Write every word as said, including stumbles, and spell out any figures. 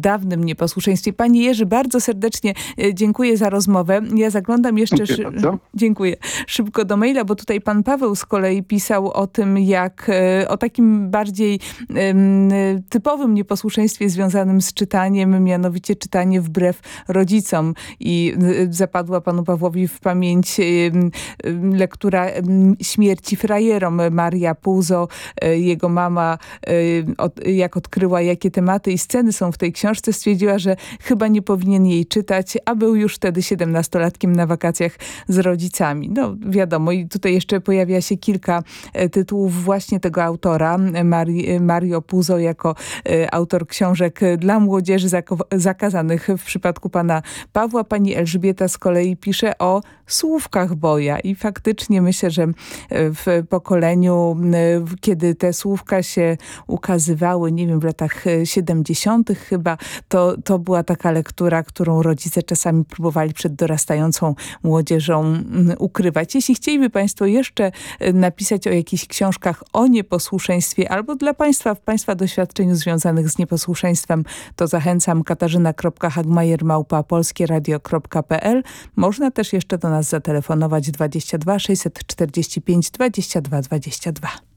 dawnym nieposłuszeństwie. Panie Jerzy, bardzo serdecznie dziękuję za rozmowę. Ja zaglądam jeszcze... Dziękuję bardzo. Dziękuję. Szybko do maila, bo tutaj pan Paweł z kolei pisał o tym, jak o takim bardziej um, typowym nieposłuszeństwie związanym z czytaniem, mianowicie czytanie wbrew rodzicom. I zapadła panu Pawłowi w pamięć um, lektura um, Śmierci frajerom. Maria Puzo, jego mama, um, od, jak odkryła, jakie tematy i sceny są w tej książce, stwierdziła, że chyba nie powinien jej czytać, a był już wtedy siedemnastolatkiem na wakacjach z rodzicami. No wiadomo, i tutaj jeszcze pojawia się kilka tytułów właśnie tego autora, Mari, Mario Puzo, jako autor książek dla młodzieży zakazanych w przypadku pana Pawła. Pani Elżbieta z kolei pisze o słówkach Boja i faktycznie myślę, że w pokoleniu, kiedy te słówka się ukazywały, nie wiem, w latach siedemdziesiątych chyba, to, to była taka lektura, którą rodzice czasami próbowali przed dorastającą młodzieżą ukrywać. Jeśli chcieliby państwo jeszcze napisać o jakichś książkach o nieposłuszeństwie albo dla państwa, w państwa doświadczeniu związanych z nieposłuszeństwem, to zachęcam katarzyna kropka hagmajer małpa polskieradio kropka p l. Można też jeszcze do nas zatelefonować dwadzieścia dwa sześćset czterdzieści pięć dwadzieścia dwa dwadzieścia dwa.